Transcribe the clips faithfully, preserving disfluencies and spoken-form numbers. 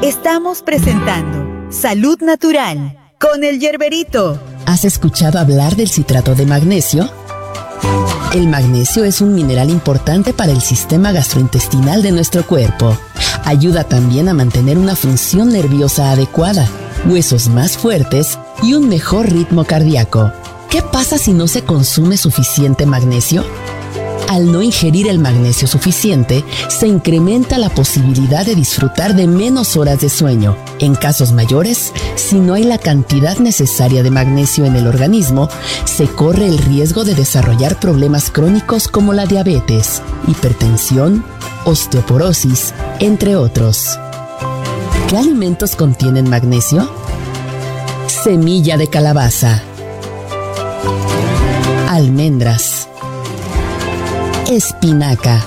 Estamos presentando Salud Natural con el Yerberito. ¿Has escuchado hablar del citrato de magnesio? El magnesio es un mineral importante para el sistema gastrointestinal de nuestro cuerpo. Ayuda también a mantener una función nerviosa adecuada, huesos más fuertes y un mejor ritmo cardíaco. ¿Qué pasa si no se consume suficiente magnesio? Al no ingerir el magnesio suficiente, se incrementa la posibilidad de disfrutar de menos horas de sueño. En casos mayores, si no hay la cantidad necesaria de magnesio en el organismo, se corre el riesgo de desarrollar problemas crónicos como la diabetes, hipertensión, osteoporosis, entre otros. ¿Qué alimentos contienen magnesio? Semilla de calabaza, almendras, espinaca,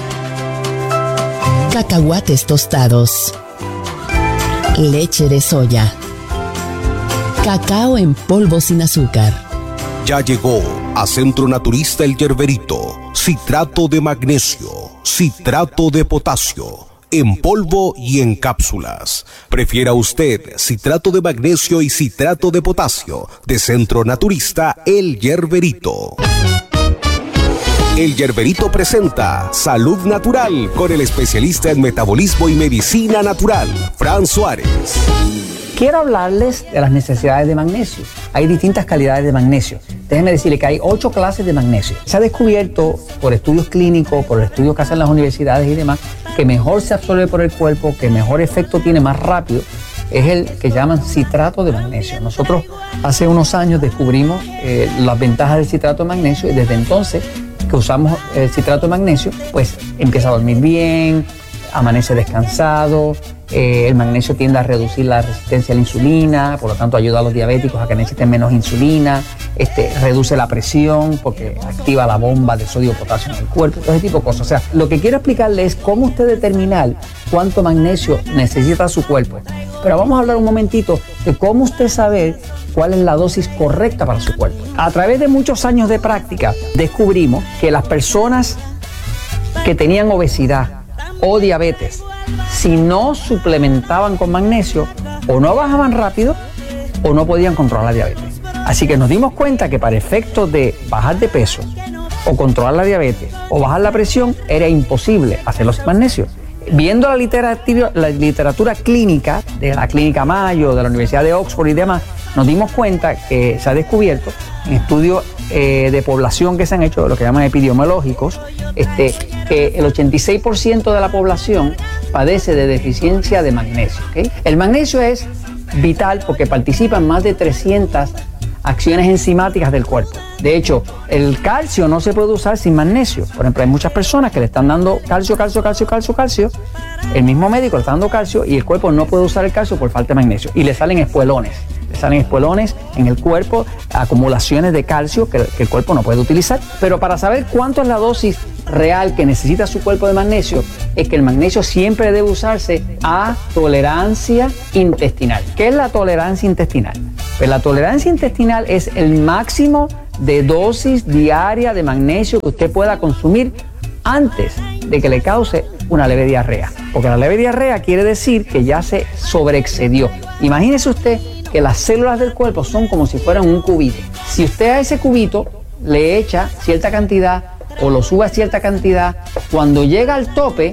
cacahuates tostados, leche de soya, cacao en polvo sin azúcar. Ya llegó a Centro Naturista El Yerberito. Citrato de magnesio, citrato de potasio, en polvo y en cápsulas. Prefiera usted citrato de magnesio y citrato de potasio de Centro Naturista El Yerberito. El Yerberito presenta Salud Natural con el especialista en metabolismo y medicina natural, Fran Suárez. Quiero hablarles de las necesidades de magnesio. Hay distintas calidades de magnesio. Déjenme decirle que hay ocho clases de magnesio. Se ha descubierto por estudios clínicos, por estudios que hacen las universidades y demás, que mejor se absorbe por el cuerpo, que mejor efecto tiene más rápido, es el que llaman citrato de magnesio. Nosotros hace unos años descubrimos eh, las ventajas del citrato de magnesio y desde entonces que usamos el citrato de magnesio, pues empieza a dormir bien, amanece descansado, eh, el magnesio tiende a reducir la resistencia a la insulina, por lo tanto ayuda a los diabéticos a que necesiten menos insulina, este, reduce la presión porque activa la bomba de sodio y potasio en el cuerpo, todo ese tipo de cosas. O sea, lo que quiero explicarles es cómo usted determinar cuánto magnesio necesita su cuerpo. Pero vamos a hablar un momentito de cómo usted saber cuál es la dosis correcta para su cuerpo. A través de muchos años de práctica, descubrimos que las personas que tenían obesidad o diabetes, si no suplementaban con magnesio, o no bajaban rápido o no podían controlar la diabetes. Así que nos dimos cuenta que para efectos de bajar de peso o controlar la diabetes o bajar la presión, era imposible hacerlo sin magnesio. Viendo la literatura, la literatura clínica de la Clínica Mayo, de la Universidad de Oxford y demás, nos dimos cuenta que se ha descubierto en estudios eh, de población que se han hecho, lo que llaman epidemiológicos, este, que el ochenta y seis por ciento de la población padece de deficiencia de magnesio. ¿Okay? El magnesio es vital porque participa en más de trescientas acciones enzimáticas del cuerpo. De hecho, el calcio no se puede usar sin magnesio. Por ejemplo, hay muchas personas que le están dando calcio, calcio, calcio, calcio, calcio. El mismo médico le está dando calcio y el cuerpo no puede usar el calcio por falta de magnesio. Y le salen espuelones. Le salen espuelones en el cuerpo, acumulaciones de calcio que, que el cuerpo no puede utilizar. Pero para saber cuánto es la dosis real que necesita su cuerpo de magnesio, es que el magnesio siempre debe usarse a tolerancia intestinal. ¿Qué es la tolerancia intestinal? Pues la tolerancia intestinal es el máximo de dosis diaria de magnesio que usted pueda consumir antes de que le cause una leve diarrea. Porque la leve diarrea quiere decir que ya se sobreexcedió. Imagínese usted que las células del cuerpo son como si fueran un cubito. Si usted a ese cubito le echa cierta cantidad o lo sube a cierta cantidad, cuando llega al tope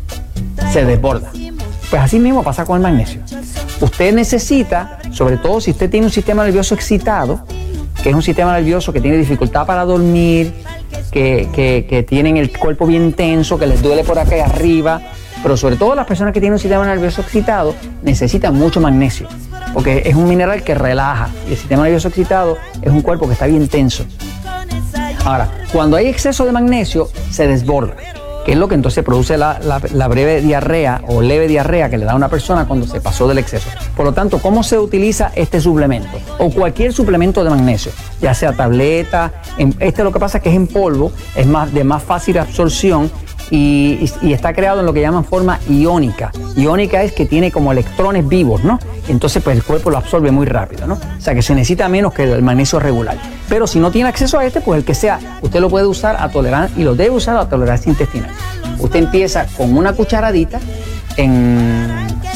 se desborda. Pues así mismo pasa con el magnesio. Usted necesita, sobre todo si usted tiene un sistema nervioso excitado, que es un sistema nervioso que tiene dificultad para dormir, que, que, que tienen el cuerpo bien tenso, que les duele por acá arriba, pero sobre todo las personas que tienen un sistema nervioso excitado necesitan mucho magnesio, porque es un mineral que relaja y el sistema nervioso excitado es un cuerpo que está bien tenso. Ahora, cuando hay exceso de magnesio, se desborda, que es lo que entonces produce la, la, la breve diarrea o leve diarrea que le da a una persona cuando se pasó del exceso. Por lo tanto, ¿cómo se utiliza este suplemento? O cualquier suplemento de magnesio, ya sea tableta, en, este lo que pasa es que es en polvo, es más, de más fácil absorción y, y, y está creado en lo que llaman forma iónica. Iónica es que tiene como electrones vivos, ¿no? Entonces, pues el cuerpo lo absorbe muy rápido, ¿no? O sea, que se necesita menos que el magnesio regular. Pero si no tiene acceso a este, pues el que sea, usted lo puede usar a tolerancia y lo debe usar a tolerancia intestinal. Usted empieza con una cucharadita en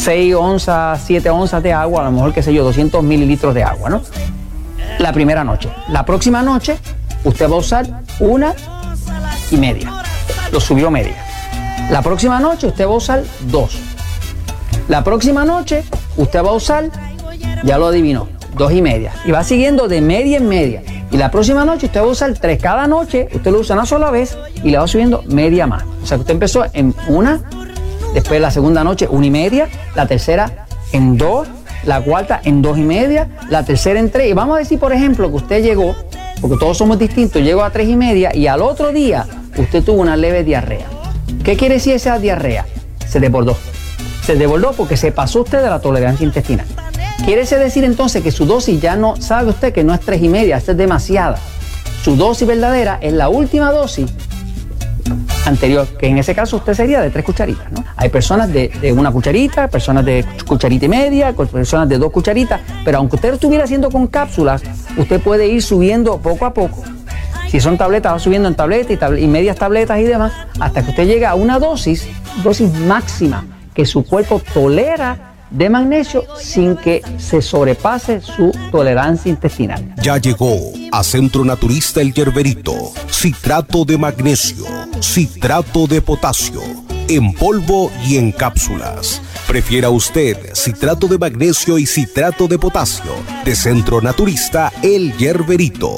seis onzas, siete onzas de agua, a lo mejor, qué sé yo, doscientos mililitros de agua, ¿no? La primera noche. La próxima noche, usted va a usar una y media. Lo subió media. La próxima noche, usted va a usar dos. La próxima noche, usted va a usar, ya lo adivinó, dos y media. Y va siguiendo de media en media. Y la próxima noche usted va a usar tres. Cada noche usted lo usa una sola vez y le va subiendo media más. O sea que usted empezó en una, después la segunda noche una y media, la tercera en dos, la cuarta en dos y media, la tercera en tres. Y vamos a decir, por ejemplo, que usted llegó, porque todos somos distintos, llegó a tres y media y al otro día usted tuvo una leve diarrea. ¿Qué quiere decir esa diarrea? Se desbordó. Se desbordó porque se pasó usted de la tolerancia intestinal. Quiere decir entonces que su dosis ya no, sabe usted que no es tres y media, esta es demasiada. Su dosis verdadera es la última dosis anterior, que en ese caso usted sería de tres cucharitas, ¿no? Hay personas de, de una cucharita, personas de cucharita y media, personas de dos cucharitas, pero aunque usted lo estuviera haciendo con cápsulas, usted puede ir subiendo poco a poco. Si son tabletas, va subiendo en tabletas y, tab- y medias tabletas y demás, hasta que usted llegue a una dosis, dosis máxima, que su cuerpo tolera de magnesio sin que se sobrepase su tolerancia intestinal. Ya llegó a Centro Naturista El Yerberito. Citrato de magnesio, citrato de potasio, en polvo y en cápsulas. Prefiera usted citrato de magnesio y citrato de potasio de Centro Naturista El Yerberito.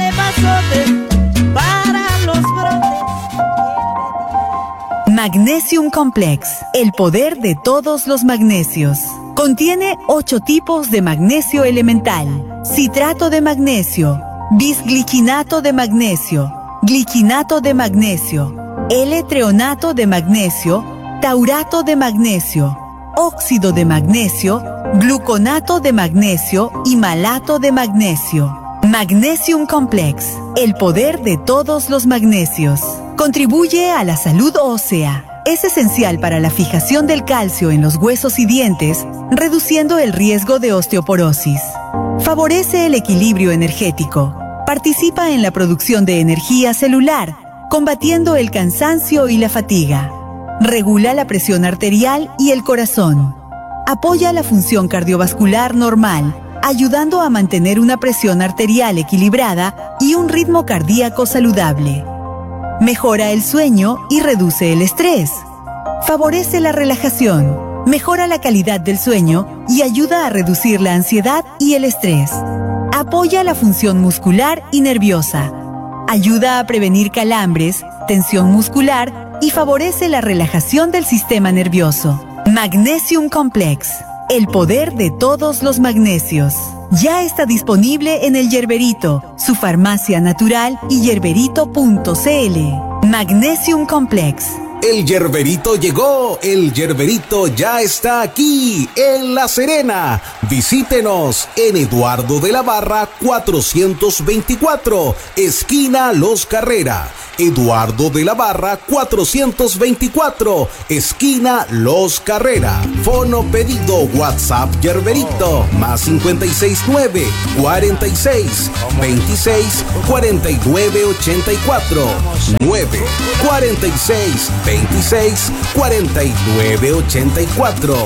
Magnesium Complex, el poder de todos los magnesios. Contiene ocho tipos de magnesio elemental: citrato de magnesio, bisglicinato de magnesio, glicinato de magnesio, L-treonato de magnesio, taurato de magnesio, óxido de magnesio, gluconato de magnesio y malato de magnesio. Magnesium Complex, el poder de todos los magnesios. Contribuye a la salud ósea. Es esencial para la fijación del calcio en los huesos y dientes, reduciendo el riesgo de osteoporosis. Favorece el equilibrio energético. Participa en la producción de energía celular, combatiendo el cansancio y la fatiga. Regula la presión arterial y el corazón. Apoya la función cardiovascular normal, ayudando a mantener una presión arterial equilibrada y un ritmo cardíaco saludable. Mejora el sueño y reduce el estrés. Favorece la relajación, mejora la calidad del sueño y ayuda a reducir la ansiedad y el estrés. Apoya la función muscular y nerviosa. Ayuda a prevenir calambres, tensión muscular y favorece la relajación del sistema nervioso. Magnesium Complex, el poder de todos los magnesios. Ya está disponible en El Yerberito, su farmacia natural y yerberito punto c l. Magnesium Complex. El Yerberito llegó, el Yerberito ya está aquí, en La Serena. Visítenos en Eduardo de la Barra cuatrocientos veinticuatro, esquina Los Carrera. Eduardo de la Barra cuatrocientos veinticuatro, esquina Los Carrera. Fono pedido WhatsApp Yerberito, más cincuenta y seis nueve, cuarenta y seis, veintiséis, cuarenta y nueve, ochenta y cuatro. nueve, cuarenta y seis, veintiséis, cuarenta y nueve, ochenta y cuatro.